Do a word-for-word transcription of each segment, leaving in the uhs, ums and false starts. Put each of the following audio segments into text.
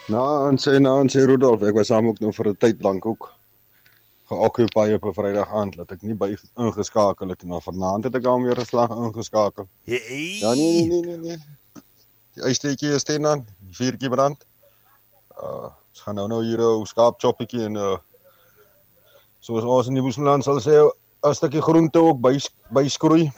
Nou, en sê nou en sê Rudolf, ek was saam ook nou vir 'n tyd lank ook geoccupy op 'n Vrydag aand dat ek nie by ingeskakel het en maar vanaand het ek dan weer 'n slag ingeskakel. Hey. Ja nee nee nee nee nee. Die ysteetjie is teen aan, die vuurtjie brand. Uh, ons gaan nou nou hier 'n skaapchoppietjie en uh soos ons in die Boesmanland sal sê 'n stukkie groente ook by byskroei.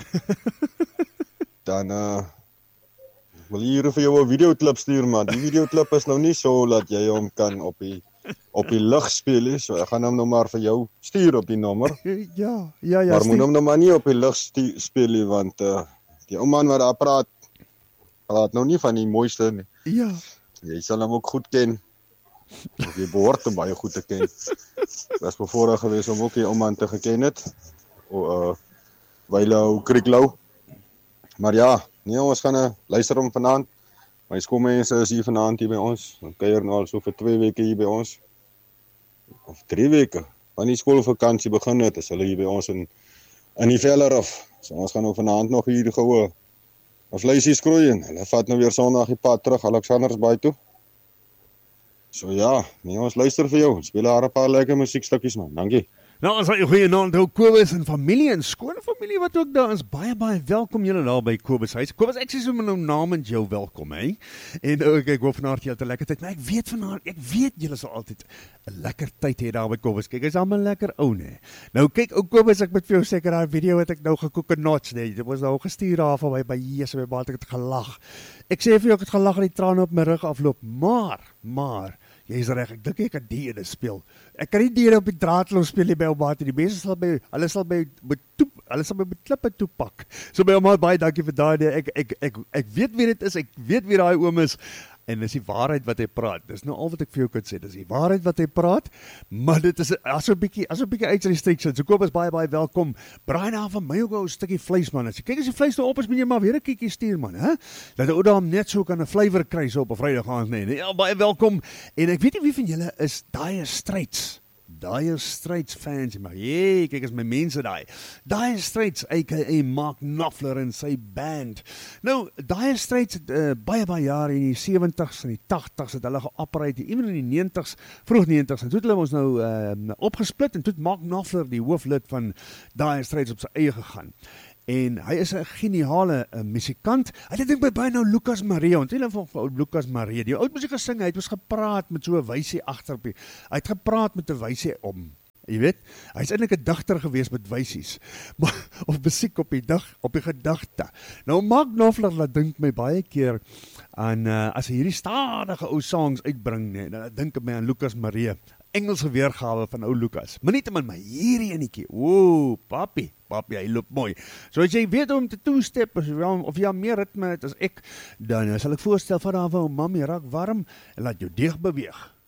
Dan uh wil hier vir jou 'n videoklip stuur, maar die videoklip is nou nie so dat jy hom kan op die op die lug speel nie. So ek gaan hom nou maar vir jou stuur op die nommer. Ja, ja, ja. Maar moet hom nou maar nie op die lug speel nie, want uh die ou man wat daar praat praat nou nie van die mooiste nie. Ja. Jy sal hom ook goed ken. Of jy behoort hom baie goed te ken. Was bevoorreg geweest om ook die ou man te geken het. O uh Wylou Krieklou. Maar ja, nee, ons gaan uh, luister hom vanaand. My skoolmense is hier vanaand hier by ons. Ons kuier nou al so vir twee weke hier by ons. Of drie weke. Wanneer die skoolvakansie begin het, is hulle hier by ons in in die Vellerhof. So ons gaan nou vanaand nog hier gou 'n vleisie skroei en hulle vat nou weer Sondag die pad terug Alexandersbaai toe. So ja, nee, ons luister vir jou. Speel daar 'n paar lekker musiekstukkies man. Dankie. Nou, ons het goeie naam toe Kobus en familie en skoonfamilie wat ook daar is. Baie baie welkom julle daar by Kobus huis. Kobus, ek sê sommer nou namens jou welkom, hè. En ook ek hoop vanaand jy het 'n lekker tyd, maar ek weet vanaand, ek weet julle sal altyd 'n lekker tyd hê daar by Kobus. Kyk, hy's almal lekker ou, né. Nou kyk, ou Kobus, ek moet vir jou seker daai video wat ek nou gekook en knots, né. Dit was nou gestuur daar van by by Jesus by baie ek het gelag. Ek sê vir jou ek het gelag en die trane op my rug afloop, maar maar jy is reg, ek dink ek kan die ene speel. Ek kan nie die op die draadloos speel nie by Ouma. Die mense sal by hulle sal by met toe, hulle sal by met klippe toe pak. So by Ouma baie dankie vir daai. Ek ek ek ek weet wie dit is. Ek weet wie daai oom is. En dis die waarheid wat hy praat. Dis nou al wat ek vir jou kan sê. Dis die waarheid wat hy praat. Maar dit is as 'n bietjie as 'n bietjie uitrestrictions. So Kobus baie baie welkom. Braai daar van my ook 'n stukkie vleis man. As jy kyk as die vleis nou op is, moet jy maar weer 'n kykie stuur man, hè? Dat ou daam net so kan 'n flavour kry so op 'n Vrydag aand nee. Ja, baie welkom. En ek weet nie wie van julle is Dire Straits. Dire Straits fans, maar jee, kyk as my mense daai. Dire Straits, aka Mark Knopfler en sy band. Nou, Dire Straits het uh, baie baie jare in die sewenties en die tagtigs het hulle geoperate, ewen in die negentigs, vroeg negentigs. En toe het hulle ons nou uh, opgesplit en toe het Mark Knopfler, die hooflid van Dire Straits, op sy eie gegaan. En hy is 'n geniale uh, musikant. Hy het dink by baie nou Lucas Maria, onthou jy van ou Lucas Maria, die oud musiek gesing, hy het mos gepraat met so 'n wysie agter op. Hy het gepraat met 'n wysie om. Jy weet, hy's eintlik 'n digter gewees met wysies. Maar of musiek op die dag, op die gedagte. Nou Mark Knopfler laat dink my baie keer aan uh, as hy hierdie stadige ou songs uitbring, nee, dan dink ek my aan Lucas Maria. Engelse weergawe van ou Lucas. Maar nie te min, maar hierdie enetjie. Ooh, papi, papi, hy loop mooi. So as jy weet om te two-step, of, of jy meer ritme het as ek, dan sal ek voorstel van daar waar mammy raak warm en laat jou deeg beweeg.